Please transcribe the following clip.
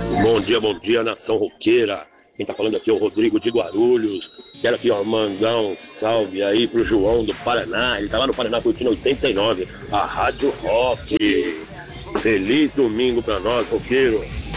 Bom dia, nação roqueira. Quem tá falando aqui é o Rodrigo de Guarulhos. Quero aqui, ó, mandar um salve aí pro João do Paraná. Ele tá lá no Paraná curtindo 89, a Rádio Rock. Feliz domingo pra nós, roqueiros.